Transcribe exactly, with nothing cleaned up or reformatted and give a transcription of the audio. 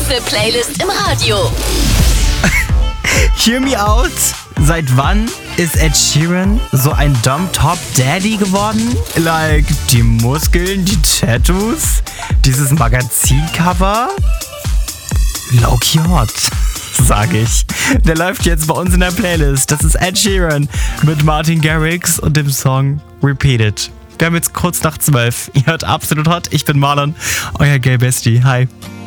exklusive Playlist im Radio. Hear me out. Seit wann ist Ed Sheeran so ein Dom-Top-Daddy geworden? Like, die Muskeln, die Tattoos, dieses Magazincover? Low-key hot, sag ich. Der läuft jetzt bei uns in der Playlist. Das ist Ed Sheeran mit Martin Garrix und dem Song Repeat It. Wir haben jetzt kurz nach zwölf. Ihr hört Absolut Hot. Ich bin Marlon, euer Gay Bestie. Hi.